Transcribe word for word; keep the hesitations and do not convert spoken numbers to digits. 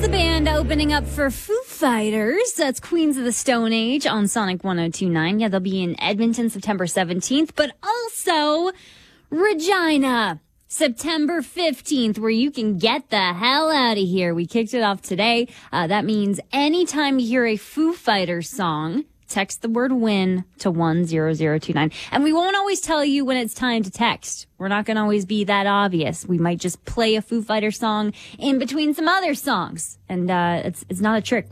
the band opening up for Foo Fighters. That's Queens of the Stone Age on Sonic one oh two point nine. Yeah, they'll be in Edmonton September seventeenth, but also Regina September fifteenth, where you can get the hell out of here. We kicked it off today. Uh, that means anytime you hear a Foo Fighters song, text the word win to one zero zero two nine. And we won't always tell you when it's time to text. We're not going to always be that obvious. We might just play a Foo Fighters song in between some other songs. And uh, it's it's not a trick.